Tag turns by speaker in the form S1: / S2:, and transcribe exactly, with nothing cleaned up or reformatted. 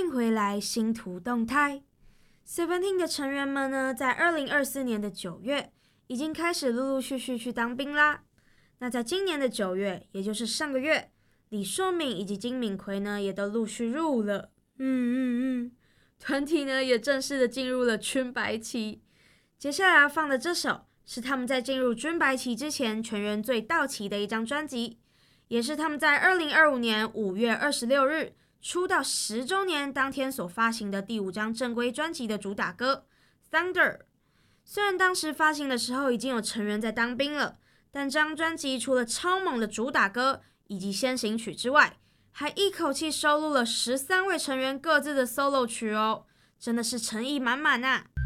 S1: 迎回来星途动态。Seventeen 的成员们呢，在二零二四年的九月已经开始陆陆续续去当兵啦。那在今年的九月，也就是上个月，李硕敏以及金敏奎呢，也都陆续入伍了。嗯嗯嗯，团体呢也正式的进入了军白旗。接下来要放的这首是他们在进入军白旗之前全员最到齐的一张专辑，也是他们在二零二五年五月二十六日出道十周年当天所发行的第五张正规专辑的主打歌《Thunder》。虽然当时发行的时候已经有成员在当兵了，但这张专辑除了超猛的主打歌以及先行曲之外，还一口气收录了十三位成员各自的 solo 曲哦，真的是诚意满满啊！